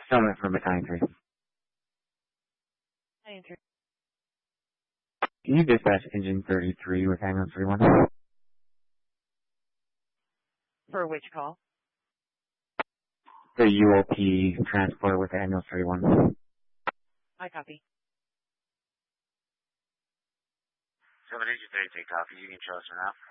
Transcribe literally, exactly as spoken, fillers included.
Summit from Battalion three. Battalion three. Can you dispatch engine thirty-three with ambulance thirty-one? For which call? The U O P transport with ambulance thirty-one. I copy. Summit engine thirty-three, copy. You can show us for now.